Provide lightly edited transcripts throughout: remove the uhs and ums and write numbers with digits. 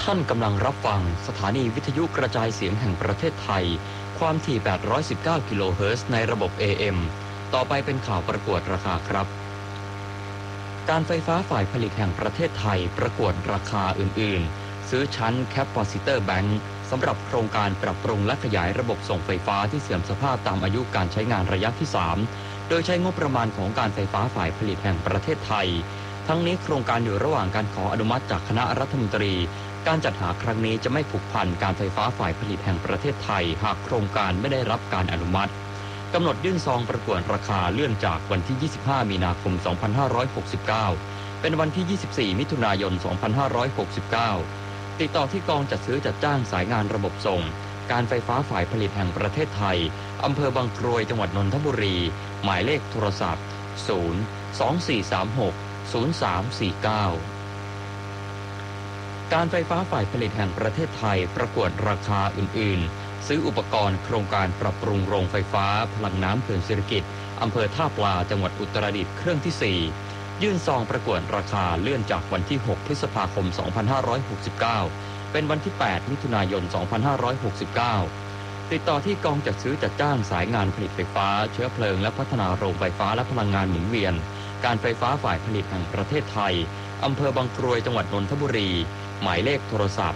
ท่านกำลังรับฟังสถานีวิทยุกระจายเสียงแห่งประเทศไทยความถี่ 819 กิโลเฮิรตซ์ในระบบ AM ต่อไปเป็นข่าวประกวดราคาครับการไฟฟ้าฝ่ายผลิตแห่งประเทศไทยประกวดราคาอื่นๆซื้อชั้น Capacitor Bank สำหรับโครงการปรับปรุงและขยายระบบส่งไฟฟ้าที่เสื่อมสภาพตามอายุการใช้งานระยะที่ 3 โดยใช้งบประมาณของการไฟฟ้าฝ่ายผลิตแห่งประเทศไทยทั้งนี้โครงการอยู่ระหว่างการขออนุมัติจากคณะรัฐมนตรีการจัดหาครั้งนี้จะไม่ผูกพันการไฟฟ้าฝ่ายผลิตแห่งประเทศไทยหากโครงการไม่ได้รับการอนุมัติกำหนดยื่นซองประกวดราคาเลื่อนจากวันที่ 25 มีนาคม 2569 เป็นวันที่ 24 มิถุนายน 2569 ติดต่อที่กองจัดซื้อจัดจ้างสายงานระบบส่งการไฟฟ้าฝ่ายผลิตแห่งประเทศไทยอำเภอบางกรวยจังหวัดนนทบุรีหมายเลขโทรศัพท์ 024360349การไฟฟ้าฝ่ายผลิตแห่งประเทศไทยประกวดราคาอื่นๆซื้ออุปกรณ์โครงการปรับปรุงโรงไฟฟ้าพลังน้ำเขื่อนศิริกิติ์อำเภอท่าปลาจังหวัดอุตรดิตถ์เครื่องที่ 4 ยื่นซองประกวดราคาเลื่อนจากวันที่ 6 พฤษภาคม 2569 เป็นวันที่ 8 มิถุนายน 2569 ติดต่อที่กองจัดซื้อจัดจ้างสายงานผลิตไฟฟ้าเชื้อเพลิงและพัฒนาโรงไฟฟ้าและพลังงานหมุนเวียนการไฟฟ้าฝ่ายผลิตแห่งประเทศไทยอำเภอบางกรวยจังหวัดนนทบุรีหมายเลขโทรศัพท์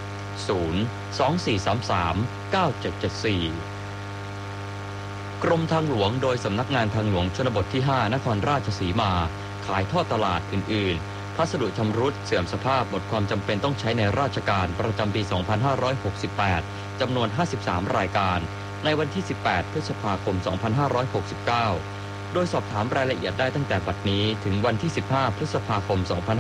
024339774 กรมทางหลวงโดยสำนักงานทางหลวงชนบทที่ 5 นครราชสีมาขายทอดตลาดอื่นๆพัสดุชำรุดเสื่อมสภาพหมดความจำเป็นต้องใช้ในราชการประจำปี 2568 จำนวน 53 รายการในวันที่ 18 พฤษภาคม 2569 โดยสอบถามรายละเอียดได้ตั้งแต่บัดนี้ถึงวันที่ 15 พฤษภาคม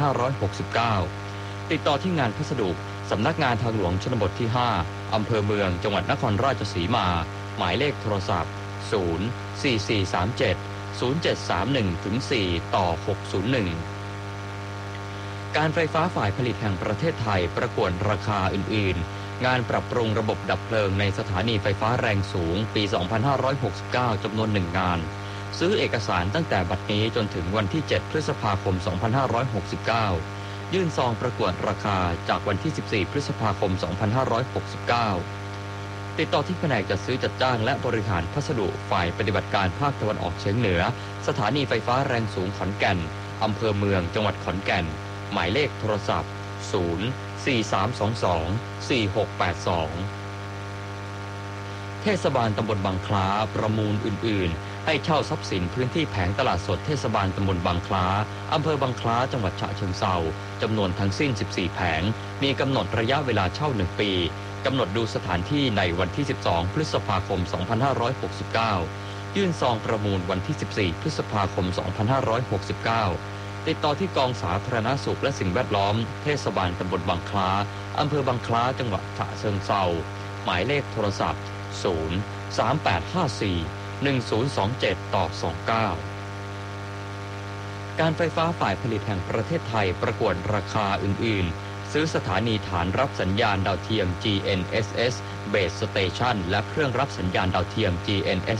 2569 ติดต่อที่งานพัสดุสำนักงานทางหลวงชนบทที่ 5 อำเภอเมืองจังหวัดนครราชสีมาหมายเลขโทรศัพท์ 04437-0731-4/601 การไฟฟ้าฝ่ายผลิตแห่งประเทศไทยประกวดราคาอื่นๆงานปรับปรุงระบบดับเพลิงในสถานีไฟฟ้าแรงสูงปี 2569 จำนวน 1 งานซื้อเอกสารตั้งแต่บัดนี้จนถึงวันที่ 7 พฤษภาคม 2569 ยื่นซองประกวดราคาจากวันที่ 14 พฤษภาคม 2569 ติดต่อที่แผนกจัดซื้อจัดจ้างและบริหารพัสดุฝ่ายปฏิบัติการภาคตะวันออกเฉียงเหนือสถานีไฟฟ้าแรงสูงขอนแก่นอำเภอเมืองจังหวัดขอนแก่นหมายเลขโทรศัพท์ 043224682 เทศบาลตำบลบางคล้าประมูลอื่นๆให้เช่าทรัพย์สินพื้นที่แผงตลาดสดเทศบาลตำบลบางคล้าอำเภอบางคล้าจังหวัดฉะเชิงเทราจำนวนทั้งสิ้น 14 แผงมีกำหนดระยะเวลาเช่า 1 ปีกำหนดดูสถานที่ในวันที่ 12 พฤษภาคม 2569 ยื่นซองประมูลวันที่ 14 พฤษภาคม 2569 ติดต่อที่กองสาธารณสุขและสิ่งแวดล้อมเทศบาลตำบลบางคล้าอำเภอบางคล้าจังหวัดฉะเชิงเทราหมายเลขโทรศัพท์ 03854-1027-29 การไฟฟ้าฝ่ายผลิตแห่งประเทศไทยประกวดราคาอื่นๆซื้อสถานีฐานรับสัญญาณดาวเทียม GNSS Base Station และเครื่องรับสัญญาณดาวเทียม GNSS